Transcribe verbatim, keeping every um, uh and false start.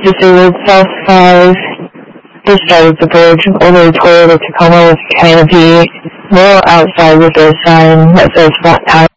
Disabled South five, this side of the bridge, older Toyota Tacoma with canopy, more outside with a sign that says flat tire.